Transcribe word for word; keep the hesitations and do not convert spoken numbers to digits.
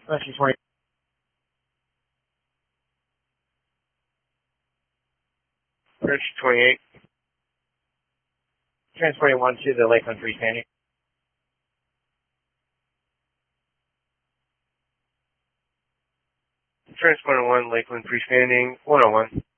Rescue twenty. Rescue twenty-eight. Transporting one to the Lakeland freestanding. Transporting one, Lakeland freestanding, one oh one.